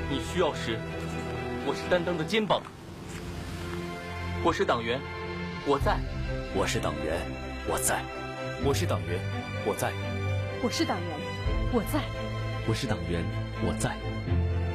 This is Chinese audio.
你需要时，我是担当的肩膀。我是党员，我在。 我是党员，我在。 我是党员，我在。 我是党员，我在。 我是党员，我在。